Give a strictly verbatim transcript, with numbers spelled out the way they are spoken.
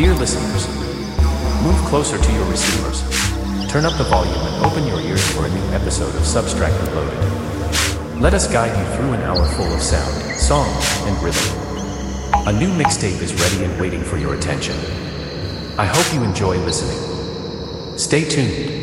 Dear listeners, move closer to your receivers. Turn up the volume and open your ears for a new episode of Substractor Loaded. Let us guide you through an hour full of sound, song, and rhythm. A new mixtape is ready and waiting for your attention. I hope you enjoy listening. Stay tuned.